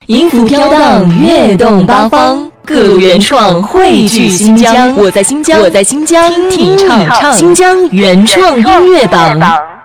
音符飘荡，跃动八方，各路原创汇聚新疆。我在新疆，听你唱，新疆原创音乐榜。